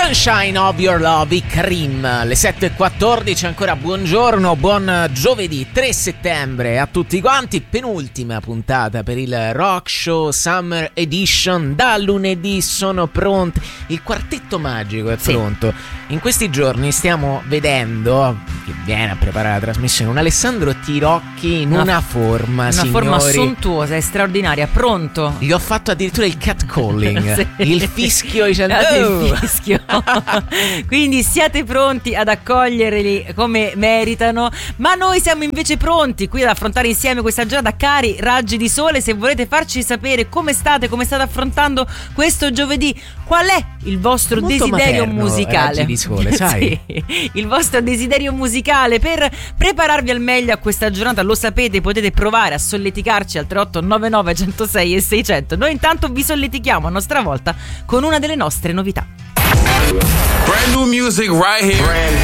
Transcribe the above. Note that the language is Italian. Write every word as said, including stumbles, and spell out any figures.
Sunshine of Your Love, i Cream, le sette e quattordici, ancora buongiorno, buon giovedì tre settembre a tutti quanti, penultima puntata per il Rock Show Summer Edition. Da lunedì sono pronti, il quartetto magico è sì. pronto. In questi giorni stiamo vedendo, che viene a preparare la trasmissione, un Alessandro Tirocchi in una, una forma, una signori, forma sontuosa, straordinaria, pronto. Gli ho fatto addirittura il catcalling, sì. il fischio dicendo oh. il fischio. Quindi siate pronti ad accoglierli come meritano, ma noi siamo invece pronti qui ad affrontare insieme questa giornata. Cari raggi di sole, se volete farci sapere come state, come state affrontando questo giovedì, qual è il vostro Molto desiderio materno, musicale, raggi di sole, sai? Sì, il vostro desiderio musicale per prepararvi al meglio a questa giornata, lo sapete, potete provare a solleticarci al tre otto nove nove uno zero sei e seicento. Noi intanto vi solletichiamo a nostra volta con una delle nostre novità. Brand new music right here. Brand